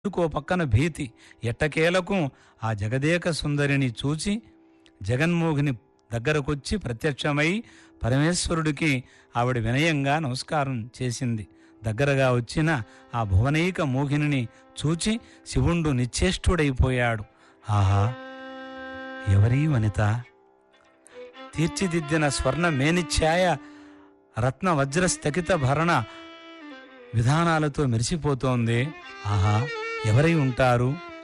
కో పక్కన భీతి. ఎట్టకేలకు ఆ జగదేక సుందరిని చూచి జగన్మోహిని దగ్గరకొచ్చి ప్రత్యక్షమై పరమేశ్వరుడికి ఆవిడ వినయంగా నమస్కారం చేసింది. దగ్గరగా వచ్చిన ఆ భువనైక మోహిని చూచి శివుండు నిశ్చేష్టుడైపోయాడు. ఆహా, ఎవరీ వనిత? తీర్చిదిద్దిన స్వర్ణ మేనిఛాయ రత్న వజ్ర స్థగిత భరణ విధానాలతో మెరిసిపోతోంది. ఆహా, ఎవరై ఉంటారు?